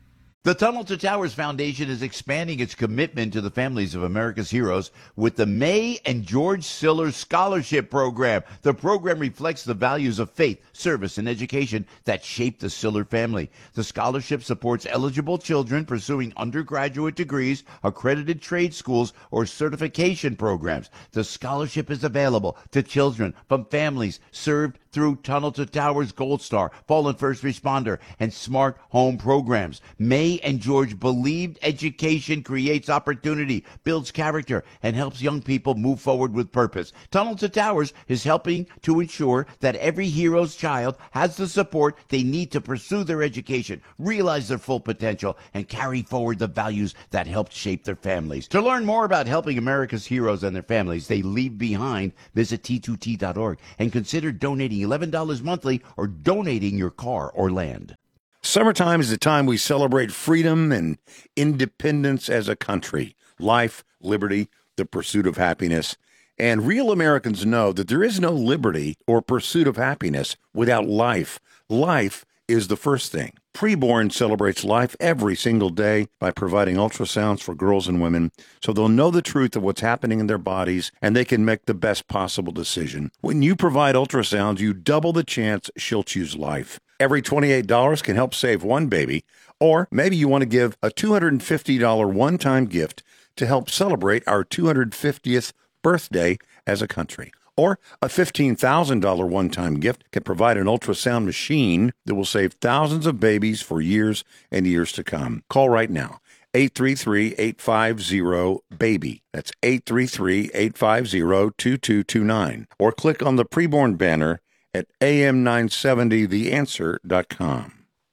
The Tunnel to Towers Foundation is expanding its commitment to the families of America's heroes with the May and George Siller Scholarship Program. The program reflects the values of faith, service, and education that shaped the Siller family. The scholarship supports eligible children pursuing undergraduate degrees, accredited trade schools, or certification programs. The scholarship is available to children from families served through Tunnel to Towers Gold Star, Fallen First Responder, and Smart Home programs. May and George believed education creates opportunity, builds character, and helps young people move forward with purpose. Tunnel to Towers is helping to ensure that every hero's child has the support they need to pursue their education, realize their full potential, and carry forward the values that helped shape their families. To learn more about helping America's heroes and their families they leave behind, visit T two T dot org and consider donating eleven dollars monthly or donating your car or land. Summertime is the time we celebrate freedom and independence as a country, life, liberty, the pursuit of happiness. And real Americans know that there is no liberty or pursuit of happiness without life. Life is the first thing. Preborn celebrates life every single day by providing ultrasounds for girls and women so they'll know the truth of what's happening in their bodies and they can make the best possible decision. When you provide ultrasounds, you double the chance she'll choose life. Every twenty-eight dollars can help save one baby, or maybe you want to give a two hundred fifty dollars one-time gift to help celebrate our two hundred fiftieth birthday as a country. Or a fifteen thousand dollars one-time gift can provide an ultrasound machine that will save thousands of babies for years and years to come. Call right now, eight three three, eight five zero, BABY. That's eight three three, eight five zero, two two two nine. Or click on the preborn banner at A M nine seventy the answer dot com.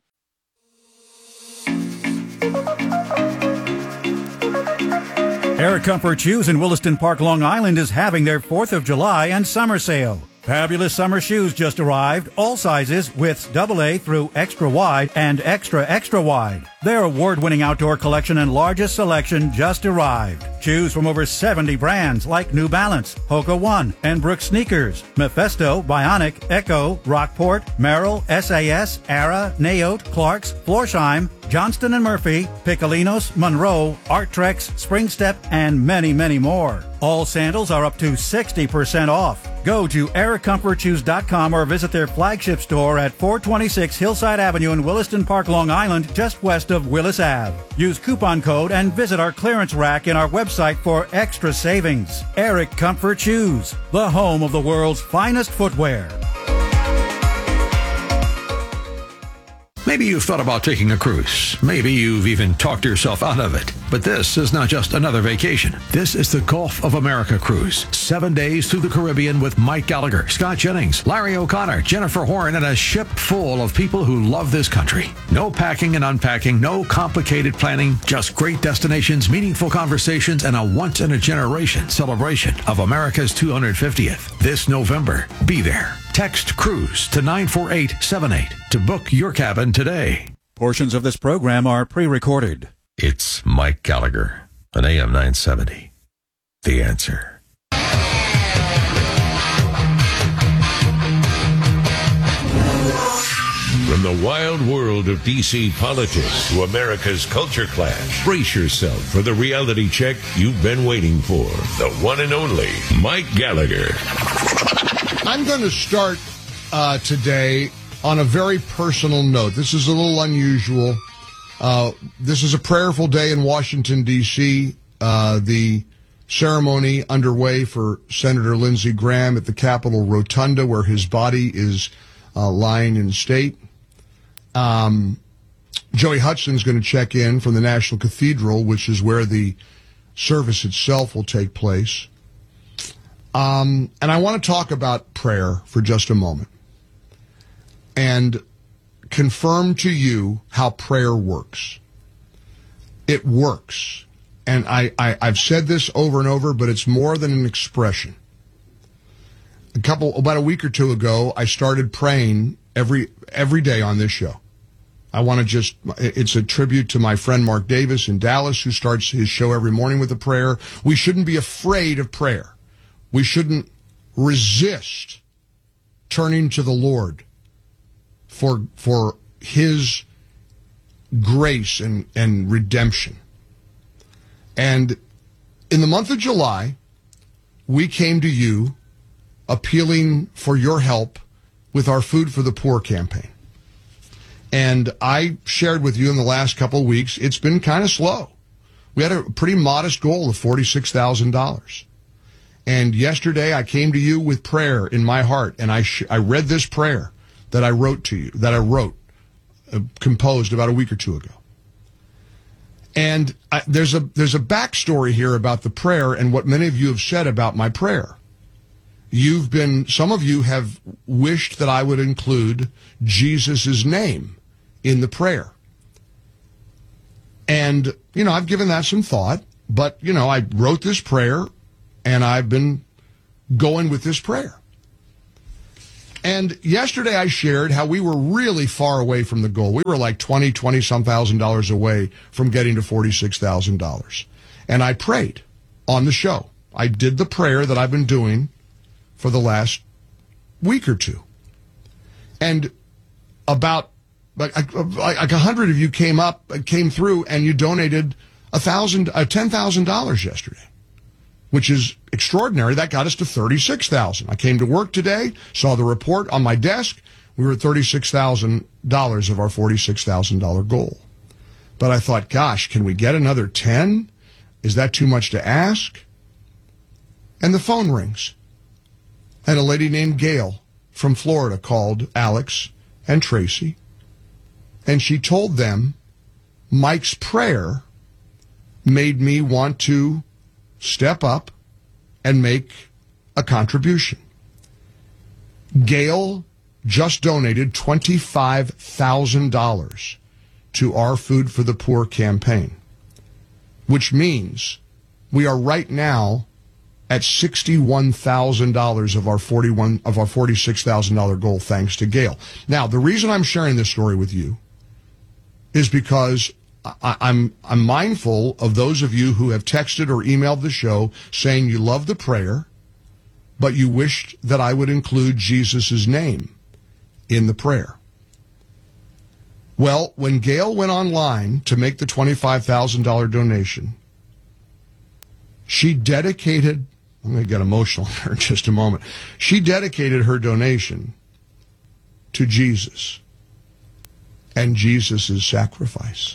Air Comfort Shoes in Williston Park, Long Island is having their fourth of July and summer sale. Fabulous summer shoes just arrived, all sizes, widths double A through extra wide and extra extra wide. Their award-winning outdoor collection and largest selection just arrived. Choose from over seventy brands like New Balance, Hoka One, and Brooks Sneakers, Mephisto, Bionic, Echo, Rockport, Merrill, S A S, Ara, Naote, Clarks, Florsheim, Johnston and Murphy, Piccolinos, Monroe, Arttrex, Spring Step, and many, many more. All sandals are up to sixty percent off. Go to air comfort shoes dot com or visit their flagship store at four twenty-six Hillside Avenue in Williston Park, Long Island, just west of Willis Avenue. Use coupon code and visit our clearance rack in our website for extra savings. Eric Comfort Shoes, the home of the world's finest footwear. Maybe you've thought about taking a cruise. Maybe you've even talked yourself out of it. But this is not just another vacation. This is the Gulf of America cruise. Seven days through the Caribbean with Mike Gallagher, Scott Jennings, Larry O'Connor, Jennifer Horn, and a ship full of people who love this country. No packing and unpacking, no complicated planning, just great destinations, meaningful conversations, and a once-in-a-generation celebration of America's two hundred fiftieth. This November, be there. Text CRUISE to nine four eight seven eight to book your cabin today. Portions of this program are pre-recorded. It's Mike Gallagher on A M nine seventy. The Answer. From the wild world of D C politics to America's culture clash, brace yourself for the reality check you've been waiting for. The one and only Mike Gallagher. I'm going to start uh, today on a very personal note. This is a little unusual. Uh, this is a prayerful day in Washington, D C Uh, the ceremony underway for Senator Lindsey Graham at the Capitol Rotunda, where his body is uh, lying in state. Um, Joey Hudson's going to check in from the National Cathedral, which is where the service itself will take place. Um, and I want to talk about prayer for just a moment and confirm to you how prayer works. It works. And I, I, I've said this over and over, but it's more than an expression. A couple, about a week or two ago, I started praying every, every day on this show. I want to just, it's a tribute to my friend Mark Davis in Dallas, who starts his show every morning with a prayer. We shouldn't be afraid of prayer. We shouldn't resist turning to the Lord for, for his grace and, and redemption. And in the month of July, we came to you appealing for your help with our Food for the Poor campaign. And I shared with you in the last couple of weeks, it's been kind of slow. We had a pretty modest goal of forty-six thousand dollars. And yesterday I came to you with prayer in my heart, and I sh- I read this prayer that I wrote to you, that I wrote, uh, composed about a week or two ago. And I, there's a there's a backstory here about the prayer and what many of you have said about my prayer. You've been, some of you have wished that I would include Jesus' name in the prayer. And, you know, I've given that some thought, but, you know, I wrote this prayer, and I've been going with this prayer. And yesterday I shared how we were really far away from the goal. We were like twenty, twenty-some thousand dollars away from getting to forty-six thousand dollars. And I prayed on the show. I did the prayer that I've been doing for the last week or two. And about like like a hundred of you came up, came through, and you donated a thousand, uh, ten thousand dollars yesterday, which is extraordinary. That got us to thirty-six thousand dollars. I came to work today, saw the report on my desk. We were at thirty-six thousand dollars of our forty-six thousand dollars goal. But I thought, gosh, can we get another ten? Is that too much to ask? And the phone rings. And a lady named Gail from Florida called Alex and Tracy. And she told them Mike's prayer made me want to step up and make a contribution. Gail just donated twenty-five thousand dollars to our Food for the Poor campaign, which means we are right now at sixty-one thousand dollars of our forty-one of our forty-six thousand dollars goal, thanks to Gail. Now, the reason I'm sharing this story with you is because I, I'm I'm mindful of those of you who have texted or emailed the show saying you love the prayer, but you wished that I would include Jesus' name in the prayer. Well, when Gail went online to make the twenty-five thousand dollars donation, she dedicated, I'm going to get emotional here in just a moment, she dedicated her donation to Jesus and Jesus' sacrifice,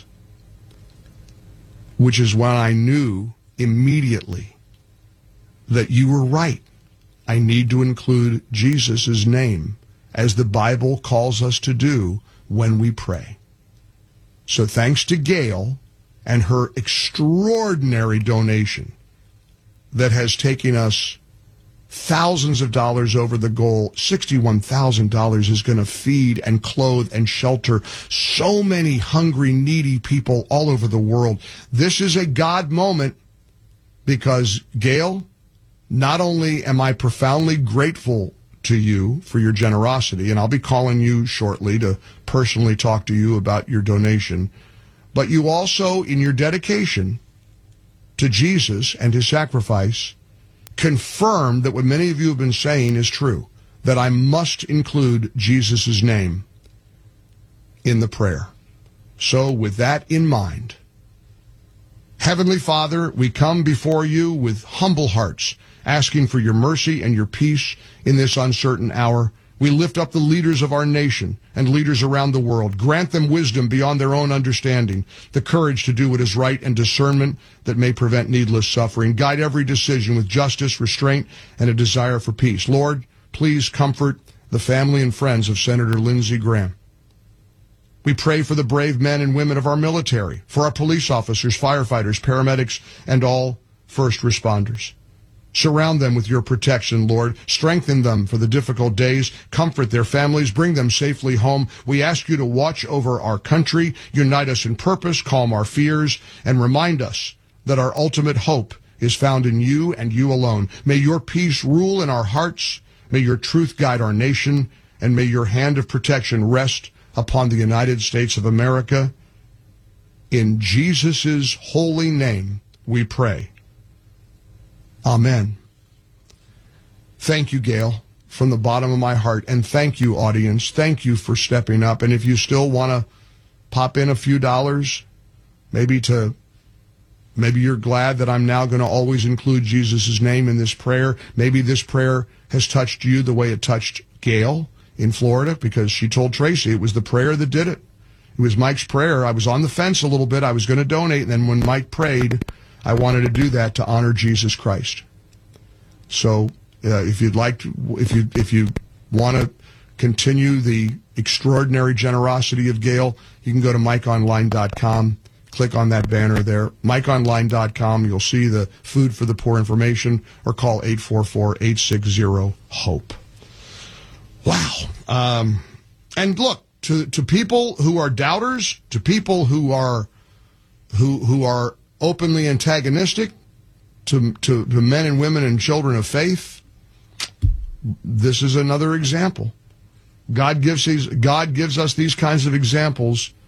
which is when I knew immediately that you were right. I need to include Jesus' name, as the Bible calls us to do when we pray. So thanks to Gail and her extraordinary donation that has taken us thousands of dollars over the goal, sixty-one thousand dollars is going to feed and clothe and shelter so many hungry, needy people all over the world. This is a God moment because, Gail, not only am I profoundly grateful to you for your generosity, and I'll be calling you shortly to personally talk to you about your donation, but you also, in your dedication to Jesus and his sacrifice, confirmed that what many of you have been saying is true, that I must include Jesus' name in the prayer. So with that in mind, Heavenly Father, we come before you with humble hearts, asking for your mercy and your peace in this uncertain hour. We lift up the leaders of our nation and leaders around the world. Grant them wisdom beyond their own understanding, the courage to do what is right, and discernment that may prevent needless suffering. Guide every decision with justice, restraint, and a desire for peace. Lord, please comfort the family and friends of Senator Lindsey Graham. We pray for the brave men and women of our military, for our police officers, firefighters, paramedics, and all first responders. Surround them with your protection, Lord. Strengthen them for the difficult days. Comfort their families. Bring them safely home. We ask you to watch over our country, unite us in purpose, calm our fears, and remind us that our ultimate hope is found in you and you alone. May your peace rule in our hearts. May your truth guide our nation, and may your hand of protection rest upon the United States of America. In Jesus' holy name we pray. Amen. Thank you, Gail, from the bottom of my heart. And thank you, audience. Thank you for stepping up. And if you still want to pop in a few dollars, maybe to, maybe you're glad that I'm now going to always include Jesus' name in this prayer. Maybe this prayer has touched you the way it touched Gail in Florida, because she told Tracy it was the prayer that did it. It was Mike's prayer. I was on the fence a little bit. I was going to donate, and then when Mike prayed, I wanted to do that to honor Jesus Christ. So uh, if you'd like to, if you if you want to continue the extraordinary generosity of Gail, you can go to mike online dot com. Click on that banner there, mike online dot com. You'll see the Food for the Poor information, or call eight four four, eight six zero, HOPE. Wow. Um, and look, to to people who are doubters, to people who are who who are openly antagonistic to, to to men and women and children of faith, this is another example. God gives these God gives us these kinds of examples